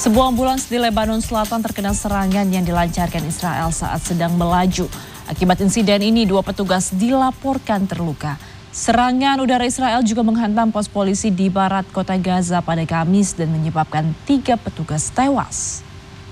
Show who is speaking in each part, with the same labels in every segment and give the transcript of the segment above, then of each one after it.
Speaker 1: Sebuah ambulans di Lebanon Selatan terkena serangan yang dilancarkan Israel saat sedang melaju. Akibat insiden ini, 2 petugas dilaporkan terluka. Serangan udara Israel juga menghantam pos polisi di barat kota Gaza pada Kamis dan menyebabkan 3 petugas tewas.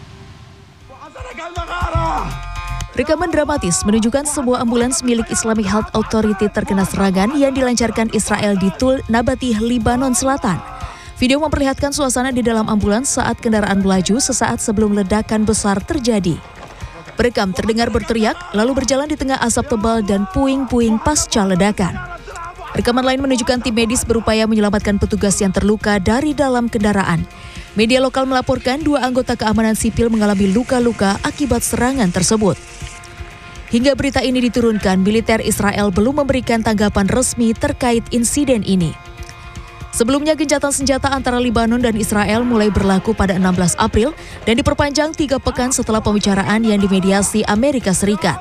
Speaker 2: Rekaman dramatis menunjukkan sebuah ambulans milik Islamic Health Authority terkena serangan yang dilancarkan Israel di Tul Nabatih, Lebanon Selatan. Video memperlihatkan suasana di dalam ambulans saat kendaraan melaju sesaat sebelum ledakan besar terjadi. Perekam terdengar berteriak, lalu berjalan di tengah asap tebal dan puing-puing pasca ledakan. Rekaman lain menunjukkan tim medis berupaya menyelamatkan petugas yang terluka dari dalam kendaraan. Media lokal melaporkan 2 anggota keamanan sipil mengalami luka-luka akibat serangan tersebut. Hingga berita ini diturunkan, militer Israel belum memberikan tanggapan resmi terkait insiden ini. Sebelumnya, gencatan senjata antara Lebanon dan Israel mulai berlaku pada 16 April dan diperpanjang 3 pekan setelah pembicaraan yang dimediasi Amerika Serikat.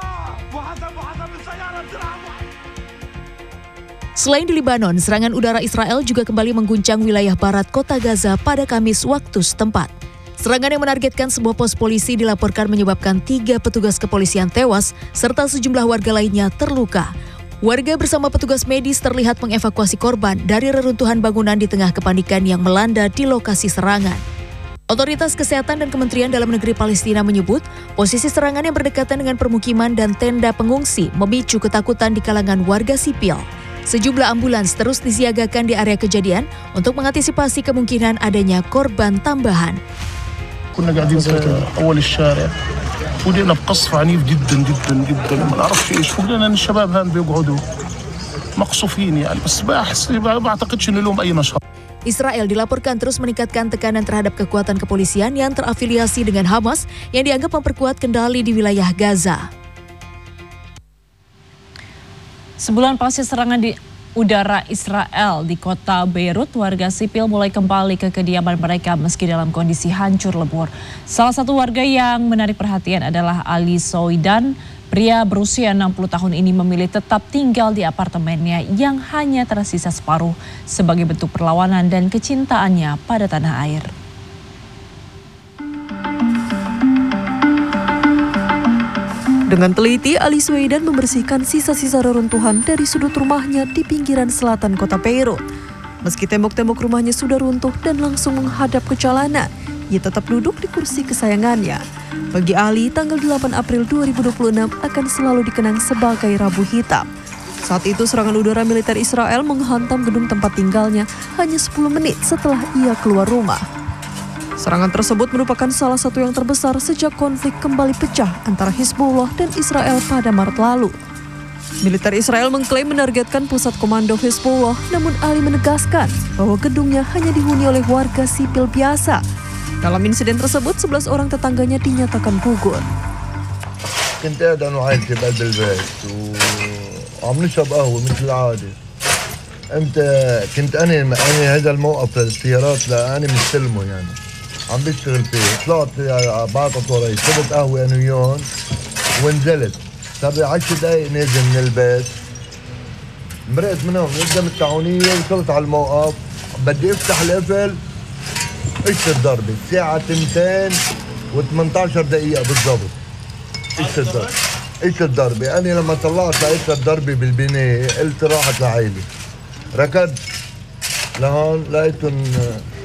Speaker 2: Selain di Lebanon, serangan udara Israel juga kembali mengguncang wilayah barat kota Gaza pada Kamis waktu setempat. Serangan yang menargetkan sebuah pos polisi dilaporkan menyebabkan 3 petugas kepolisian tewas serta sejumlah warga lainnya terluka. Warga bersama petugas medis terlihat mengevakuasi korban dari reruntuhan bangunan di tengah kepanikan yang melanda di lokasi serangan. Otoritas Kesehatan dan Kementerian Dalam Negeri Palestina menyebut posisi serangan yang berdekatan dengan permukiman dan tenda pengungsi memicu ketakutan di kalangan warga sipil. Sejumlah ambulans terus disiagakan di area kejadian untuk mengantisipasi kemungkinan adanya korban tambahan.
Speaker 3: كنا قاعدين في اول الشارع ولقينا بقصف عنيف جدا جدا جدا ما نعرفش ايش فوقنا ان الشباب هان بيقعدوا مقصوفين يعني بس ما اعتقدش انه لهم اي نشاط.
Speaker 2: Israel dilaporkan terus meningkatkan tekanan terhadap kekuatan kepolisian yang terafiliasi dengan Hamas yang dianggap memperkuat kendali di wilayah Gaza.
Speaker 1: Sebulan pasca serangan di udara Israel di kota Beirut, warga sipil mulai kembali ke kediaman mereka meski dalam kondisi hancur lebur. Salah satu warga yang menarik perhatian adalah Ali Soidan. Pria berusia 60 tahun ini memilih tetap tinggal di apartemennya yang hanya tersisa separuh sebagai bentuk perlawanan dan kecintaannya pada tanah air.
Speaker 4: Dengan teliti, Ali Soidan membersihkan sisa-sisa reruntuhan dari sudut rumahnya di pinggiran selatan kota Beirut. Meski tembok-tembok rumahnya sudah runtuh dan langsung menghadap ke jalanan, ia tetap duduk di kursi kesayangannya. Bagi Ali, tanggal 8 April 2026 akan selalu dikenang sebagai Rabu Hitam. Saat itu serangan udara militer Israel menghantam gedung tempat tinggalnya hanya 10 menit setelah ia keluar rumah. Serangan tersebut merupakan salah satu yang terbesar sejak konflik kembali pecah antara Hizbullah dan Israel pada Maret lalu. Militer Israel mengklaim menargetkan pusat komando Hizbullah, namun Ali menegaskan bahwa gedungnya hanya dihuni oleh warga sipil biasa. Dalam insiden tersebut, 11 orang tetangganya dinyatakan gugur.
Speaker 5: كنت قاعد انا وعائلتي بقلب البيت وعم نشرب قهوه مثل العاده. امتى كنت انا هذا الموقف للسيارات لاني مستلمه يعني. عم بشتغل فيه، طلعت بعد طوري، شربت قهوة أنا وياهم ونزلت، صار لي 10 دقايق نازل من البيت، مرقت منهم قدام التعاونية وصلت على الموقف، بدي أفتح القفل، إجت الضربة، الساعة 2 و18 دقيقة بالضبط، إجت الضربة، أنا لما طلعت لقيت الضربة بالبناية، قلت راحت لعيلي، ركضت لهون لقيتهم